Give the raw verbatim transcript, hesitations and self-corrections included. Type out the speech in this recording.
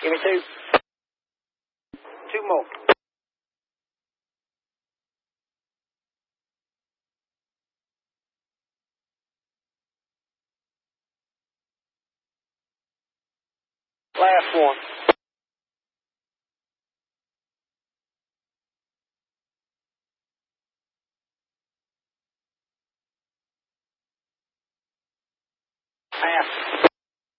Give me two. Two more. Last one. Pass.